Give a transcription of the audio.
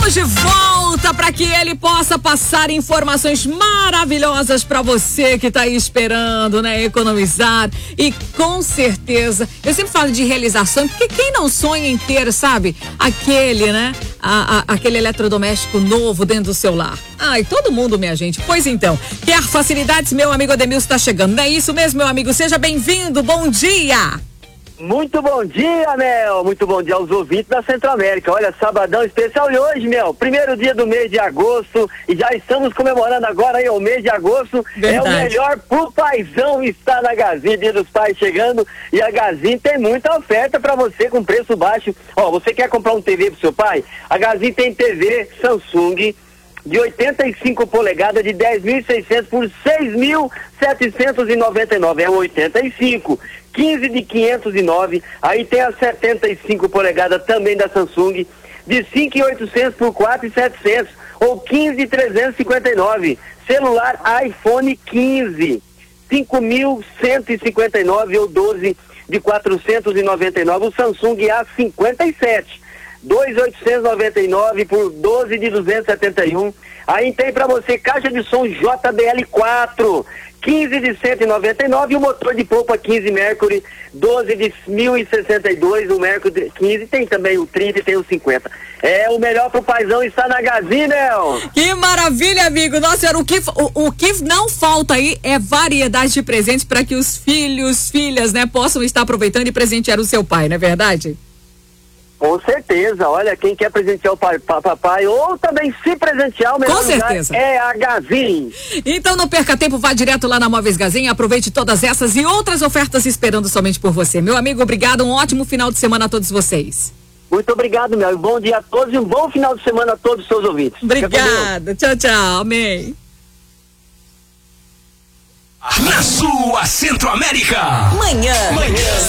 Estamos de volta para que ele possa passar informações maravilhosas para você que tá aí esperando, né? Economizar e com certeza, eu sempre falo de realização, porque quem não sonha em ter, sabe? Aquele, né? Aquele eletrodoméstico novo dentro do seu lar. Ai, todo mundo, minha gente. Pois então, quer facilidades? Meu amigo Ademilson está chegando. Não é isso mesmo, meu amigo? Seja bem-vindo. Bom dia. Muito bom dia, Mel. Muito bom dia aos ouvintes da Centro-América. Olha, sabadão especial e hoje, Mel, primeiro dia do mês de agosto e já estamos comemorando agora aí o mês de agosto. Verdade. É o melhor pro paizão estar na Gazin, Dia dos Pais chegando, e a Gazin tem muita oferta para você com preço baixo. Ó, você quer comprar um TV pro seu pai? A Gazin tem TV Samsung de 85 polegadas de 10.600 por 6.799, é 85. 15 de 509, aí tem a 75 polegadas também da Samsung de 5.800 por 4.700 ou 15.359. Celular iPhone 15, 5.159 ou 12 de 499. O Samsung A57, 2.899 por 12 de 271. Aí tem para você caixa de som JBL4, 15 de 199, e o motor de polpa 15 Mercury, 12 de 1062, o Mercury 15, tem também o 30 e tem o 50. É o melhor pro paizão estar na Gazin, Mel. Que maravilha, amigo. Nossa, o que não falta aí é variedade de presentes para que os filhos, filhas, né, possam estar aproveitando e presentear o seu pai, não é verdade? Com certeza, olha, quem quer presentear o papai ou também se presentear, o melhor lugar é a Gazin. Então não perca tempo, vá direto lá na Móveis Gazin, aproveite todas essas e outras ofertas esperando somente por você. Meu amigo, obrigado, um ótimo final de semana a todos vocês. Muito obrigado, meu. Bom dia a todos e um bom final de semana a todos os seus ouvintes. Obrigada, tchau, tchau, amém. Na sua Centro-América. Manhã